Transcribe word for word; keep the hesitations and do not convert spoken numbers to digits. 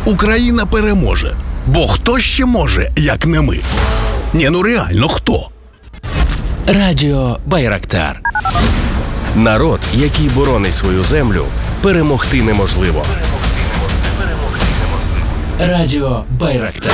Україна переможе. Бо хто ще може, як не ми? Ні, ну реально, хто? Радіо Байрактар. Народ, який боронить свою землю, перемогти неможливо. Радіо Байрактар.